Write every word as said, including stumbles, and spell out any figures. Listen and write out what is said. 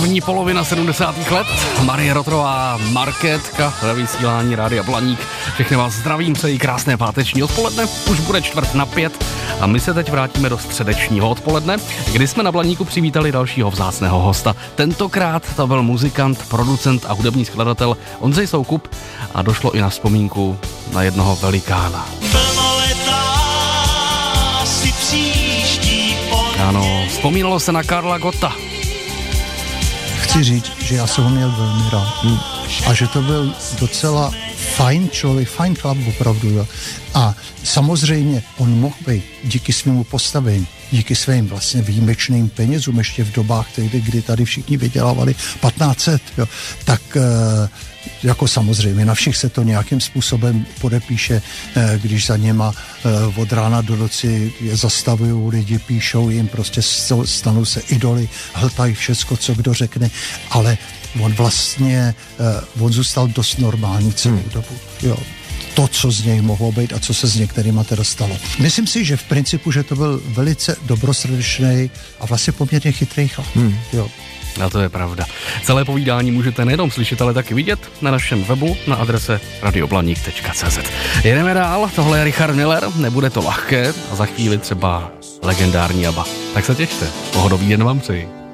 první polovina sedmdesátých let. Marie Rotrová, Markétka, ve vysílání Rádia Blaník. Všechny vás zdravím, přeji krásné páteční odpoledne. Už bude čtvrt na pět a my se teď vrátíme do středečního odpoledne, kdy jsme na Blaníku přivítali dalšího vzácného hosta. Tentokrát to byl muzikant, producent a hudební skladatel Ondřej Soukup a došlo i na vzpomínku na jednoho velikána. Ano, vzpomínalo se na Karla Gotta. Chci říct, že já jsem ho měl velmi rád. Hmm. A že to byl docela fajn člověk, fajn chlap opravdu. Jo. A samozřejmě on mohl být díky svému postavení, díky svým vlastně výjimečným penězům, ještě v dobách tehdy, kdy tady všichni vydělávali patnáct set, jo, tak jako samozřejmě na všech se to nějakým způsobem podepíše, když za něma od rána do noci je zastavují lidi, píšou jim, prostě stanou se idoly, hltají všecko, co kdo řekne, ale on vlastně, on zůstal dost normální celou hmm. dobu, jo. To, co z něj mohlo být a co se s některýma teda stalo. Myslím si, že v principu, že to byl velice dobrosrdečný a vlastně poměrně chytrý chlap. Hmm. Jo. A to je pravda. Celé povídání můžete nejenom slyšet, ale taky vidět na našem webu na adrese radioblaník tečka cé zet. Jedeme dál, tohle je Richard Miller, nebude to lehké a za chvíli třeba legendární ABBA. Tak se těšte, pohodový den vám přeji.